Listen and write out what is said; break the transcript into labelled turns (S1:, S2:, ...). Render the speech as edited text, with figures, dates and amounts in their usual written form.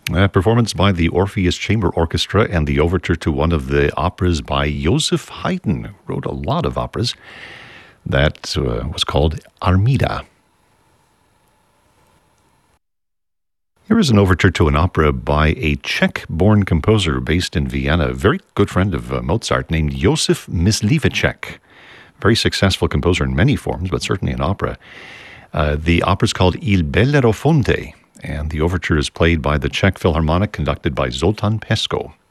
S1: A performance by the Orpheus Chamber Orchestra and the overture to one of the operas by Joseph Haydn, who wrote a lot of operas. That was called Armida. Here is an overture to an opera by a Czech-born composer based in Vienna, a very good friend of Mozart, named Josef Mysliveček. Very successful composer in many forms, but certainly in opera. The opera is called Il Bellerofonte, and the overture is played by the Czech Philharmonic, conducted by Zoltán Pesko.